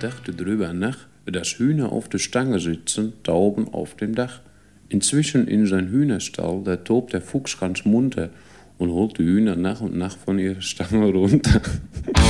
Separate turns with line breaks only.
dachte drüber nach, dass Hühner auf der Stange sitzen, da oben auf dem Dach. Inzwischen in sein Hühnerstall, da tobt der Fuchs ganz munter und holt die Hühner nach und nach von ihrer Stange runter.